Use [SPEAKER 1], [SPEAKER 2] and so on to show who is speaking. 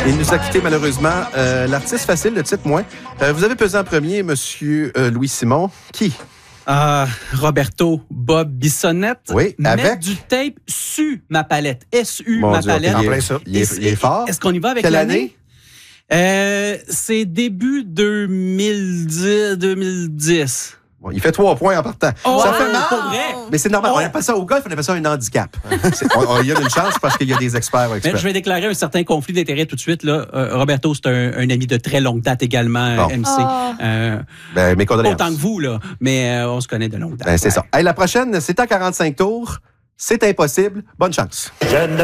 [SPEAKER 1] Il nous a quitté malheureusement. L'artiste facile, le titre moins. Vous avez pesé en premier, Monsieur Louis Simon. Qui?
[SPEAKER 2] Roberto Bob Bissonnette.
[SPEAKER 1] Oui, avec
[SPEAKER 2] Mettre du tape sur ma palette. S-U,
[SPEAKER 1] Mon
[SPEAKER 2] ma
[SPEAKER 1] Dieu,
[SPEAKER 2] palette.
[SPEAKER 1] en plein ça. Il est fort.
[SPEAKER 2] Est-ce qu'on y va avec
[SPEAKER 1] Quelle
[SPEAKER 2] l'année? C'est début 2010.
[SPEAKER 1] Bon, il fait 3 points en partant.
[SPEAKER 2] Oh,
[SPEAKER 1] ça fait mal.
[SPEAKER 2] pour vrai?
[SPEAKER 1] Mais c'est normal.
[SPEAKER 2] Oh.
[SPEAKER 1] On appelle ça au golf, on appelle ça un handicap. Il y a une chance parce qu'il y a des experts.
[SPEAKER 2] Mais je vais déclarer un certain conflit d'intérêts tout de suite. Là. Roberto, c'est un ami de très longue date également,
[SPEAKER 1] Bon.
[SPEAKER 2] MC.
[SPEAKER 1] Mes condoléances.
[SPEAKER 2] Autant que vous, là. Mais on se connaît de longue date.
[SPEAKER 1] C'est ça. Hey, la prochaine, c'est en 45 tours. C'est impossible. Bonne chance.
[SPEAKER 3] Je ne